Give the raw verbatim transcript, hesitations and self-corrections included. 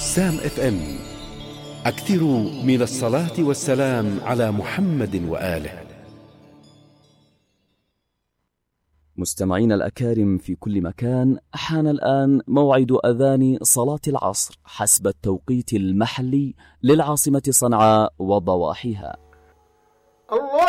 سام اف ام. أكثروا من الصلاة والسلام على محمد وآله. مستمعين الأكارم في كل مكان، حان الآن موعد أذان صلاة العصر حسب التوقيت المحلي للعاصمة صنعاء وضواحيها. الله